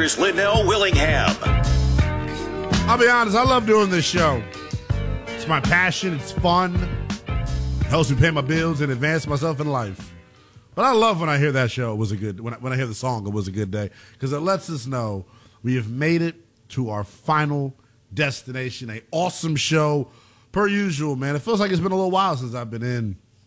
here's Linnell Willingham. I'll be honest, I love doing this show. It's my passion. It's fun. It helps me pay my bills and advance myself in life. But I love when I hear that show. It was a good when I hear the song. It was a good day because it lets us know we have made it to our final destination. A awesome show, per usual, man. It feels like it's been a little while since I've been in